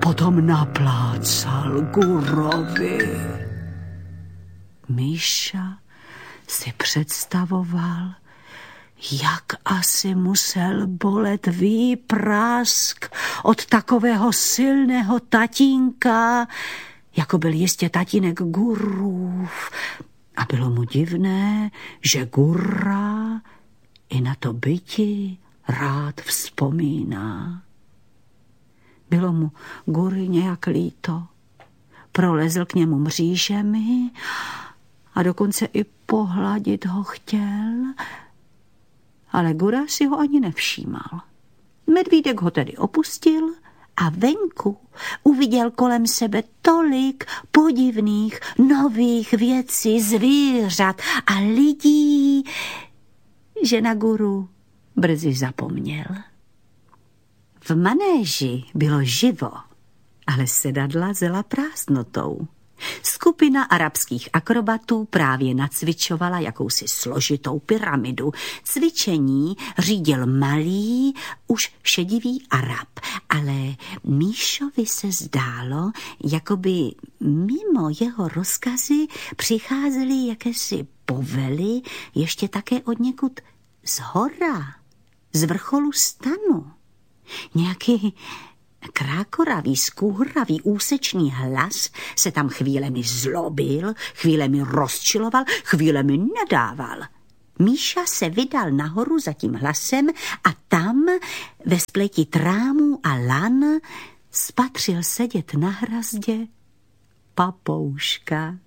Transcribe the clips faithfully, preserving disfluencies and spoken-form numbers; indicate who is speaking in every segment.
Speaker 1: potom naplácal Gurovi. Míša si představoval, jak asi musel bolet výprask od takového silného tatínka, jako byl jistě tatínek Gurův. A bylo mu divné, že Gurra i na to byti rád vzpomíná. Bylo mu Gury nějak líto. Prolezl k němu mřížemi a dokonce i pohladit ho chtěl, ale Gura si ho ani nevšímal. Medvídek ho tedy opustil a venku uviděl kolem sebe tolik podivných nových věcí, zvířat a lidí, že na Guru brzy zapomněl. V manéži bylo živo, ale sedadla zela prázdnotou. Skupina arabských akrobatů právě nacvičovala jakousi složitou pyramidu. Cvičení řídil malý, už šedivý Arab, ale Míšovi se zdálo, jako by mimo jeho rozkazy přicházely jakési povely ještě také odněkud z hora, z vrcholu stanu. Nějaký krákoravý, skůravý, úsečný hlas se tam chvílemi zlobil, chvílemi rozčiloval, chvílemi nadával. Míša se vydal nahoru za tím hlasem a tam, ve spleti trámů a lan, spatřil sedět na hrazdě papouška.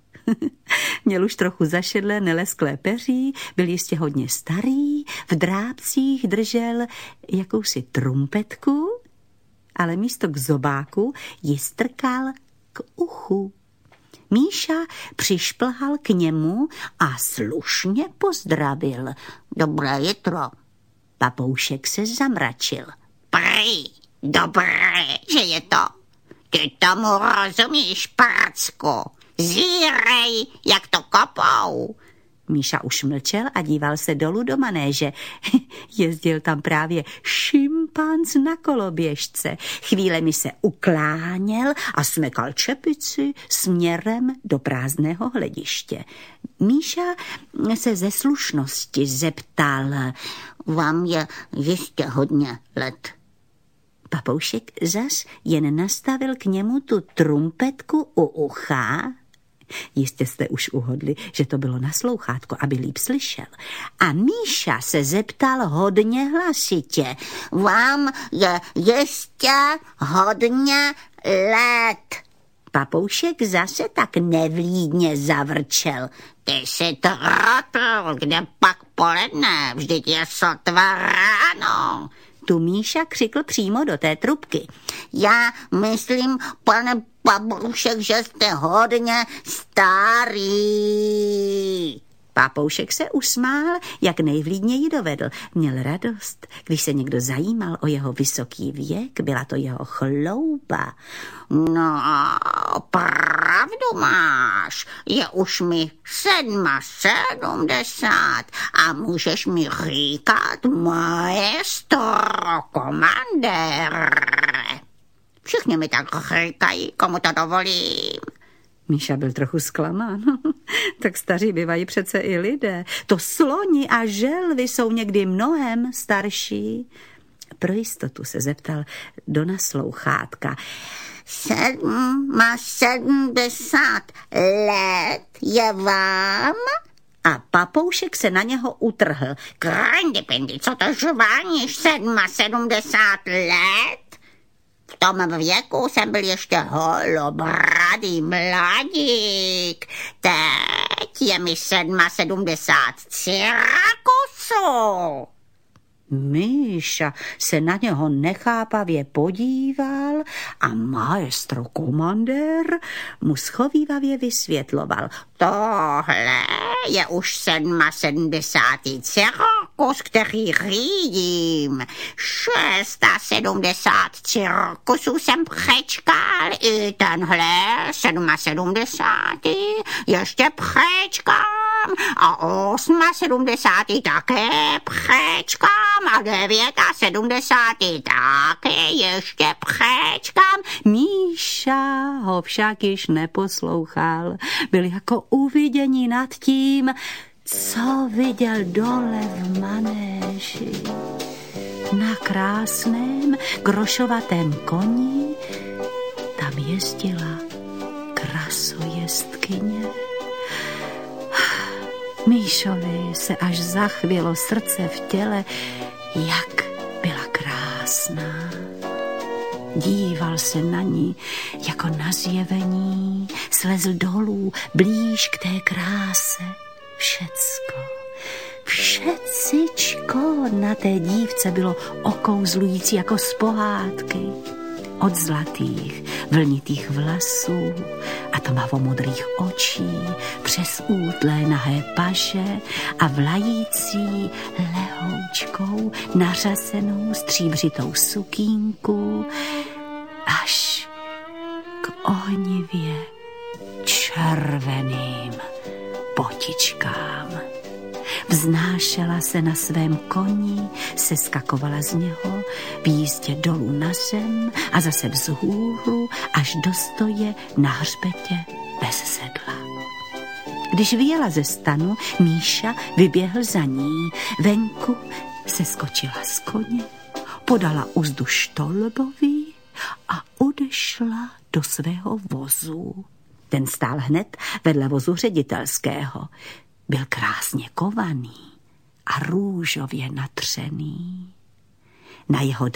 Speaker 1: Měl už trochu zašedlé nelesklé peří, byl jistě hodně starý, v drápcích držel jakousi trumpetku, ale místo k zobáku ji strkal k uchu. Míša přišplhal k němu a slušně pozdravil. Dobré jitro. Papoušek se zamračil. Prý, dobré, že je to. Ty tomu rozumíš, pracku. Zírej, jak to kopou. Míša už mlčel a díval se dolů do manéže. Jezdil tam právě šimpanz na koloběžce. Chvílemi se ukláněl a smekal čepici směrem do prázdného hlediště. Míša se ze slušnosti zeptal. Vám je jistě hodně let. Papoušek zas jen nastavil k němu tu trumpetku u ucha. Jistě jste už uhodli, že to bylo na slouchátko, aby líp slyšel. A Míša se zeptal hodně hlasitě. Vám je jistě hodně let. Papoušek zase tak nevlídně zavrčel. Ty jsi trotl, kde pak poledne, vždyť je sotva ráno. Tu Míša křikl přímo do té trubky. Já myslím, pane Papoušek, že jste hodně starý. Papoušek se usmál, jak nejvlídněji dovedl. Měl radost, když se někdo zajímal o jeho vysoký věk, byla to jeho chlouba. No, pravdu máš, je už mi sedma sedmdesát a můžeš mi říkat maestro, komandér. Všichni mi tak říkají, komu to dovolím. Míša byl trochu zklamán. Tak staří bývají přece i lidé. To sloni a želvy jsou někdy mnohem starší. Pro jistotu se zeptal do naslouchátka. Sedma sedmdesát let je vám? A Papoušek se na něho utrhl. Krendipindy, co to žváníš, sedma sedmdesát let? V tom věku jsem byl ještě holobradý mladík. Teď je mi sedma sedmdesát cirkusů. Míša se na něho nechápavě podíval a maestro komandér mu schovívavě vysvětloval. Tohle je už sedma sedmdesátý cirkus, který řídím. Šesta sedmdesát cirkusů jsem přečkal i tenhle sedma sedmdesátý ještě přečkám.
Speaker 2: a osma sedmdesátý také přečkám a devět a sedmdesátý také ještě přečkám.
Speaker 1: Míša ho však již neposlouchal. Byl jako uvidění nad tím, co viděl dole v manéži. Na krásném grošovatém koni tam jezdila krasojezdkyně. Míšovi se až zachvělo srdce v těle, jak byla krásná. Díval se na ní jako na zjevení, slezl dolů blíž k té kráse. Všecko, všecičko na té dívce bylo okouzlující jako z pohádky. Od zlatých, vlnitých vlasů a tmavomodrých očí, přes útlé nahé paže a vlající lehoučkou nařazenou stříbřitou sukínku až k ohnivě červeným potičkám. Vznášela se na svém koni, seskakovala z něho v jízdě dolů na zem a zase vzhůru až do stoje na hřbetě bez sedla. Když vyjela ze stanu, Míša vyběhl za ní. Venku seskočila z koně, podala uzdu Štolbovi a odešla do svého vozu. Ten stál hned vedle vozu ředitelského. Byl krásně kovaný a růžově natřený. Na jeho